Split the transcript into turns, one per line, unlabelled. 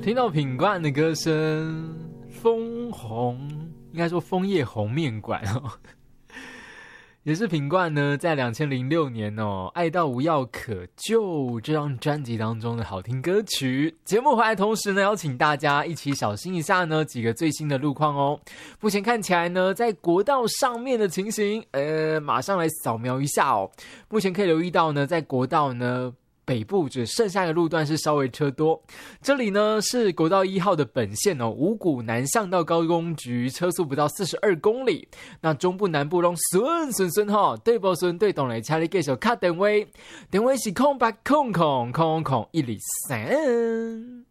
听到品冠的歌声，枫红，应该说枫叶红面馆哦，也是品冠呢在2006年哦，爱到无药可救这张专辑当中的好听歌曲。节目回来同时呢，邀请大家一起小心一下呢几个最新的路况哦。目前看起来呢，在国道上面的情形，马上来扫描一下哦。目前可以留意到呢，在国道呢北部只剩下一个路段是稍微车多，这里呢是国道1号的本线哦，五股南向到高工局，车速不到42公里。那中部南部拢顺哈，对不顺对动来，请你继续卡电话，电话是080000000103。